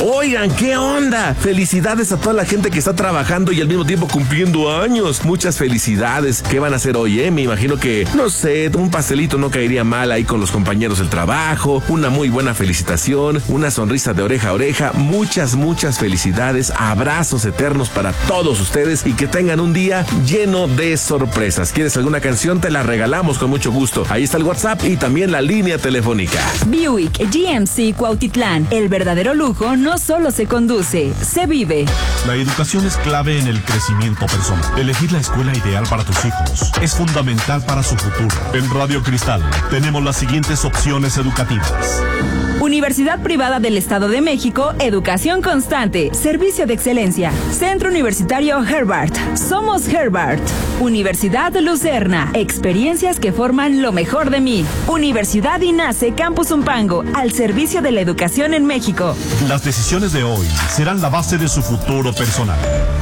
Oigan, ¿qué onda? Felicidades a toda la gente que está trabajando y al mismo tiempo cumpliendo años. Muchas felicidades. ¿Qué van a hacer hoy, Me imagino que, no sé, un pastelito no caería mal ahí con los compañeros del trabajo, una muy buena felicitación, una sonrisa de oreja a oreja. Muchas felicidades, abrazos eternos para todos ustedes y que tengan un día lleno de sorpresas. ¿Quieres alguna canción? Te la regalamos con mucho gusto. Ahí está el WhatsApp y también la línea telefónica. Buick GMC Cuautitlán. El verdadero lujo no solo se conduce, se vive. La educación es clave en el crecimiento personal. Elegir la escuela ideal para tus hijos es fundamental para su futuro. En Radio Cristal tenemos las siguientes opciones educativas. Universidad Privada del Estado de México, educación constante, servicio de excelencia. Centro Universitario Herbart. Somos Herbart. Universidad Lucerna. Experiencias que forman lo mejor de mí. Universidad INACE Campus Umpango, al servicio de la educación en México. Las decisiones de hoy serán la base de su futuro personal.